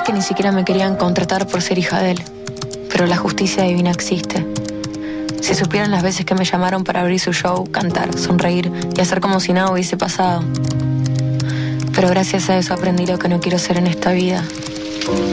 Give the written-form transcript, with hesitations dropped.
que ni siquiera me querían contratar por ser hija de él. Pero la justicia divina existe. Si supieran las veces que me llamaron para abrir su show, cantar, sonreír y hacer como si nada hubiese pasado. Pero gracias a eso aprendí lo que no quiero ser en esta vida.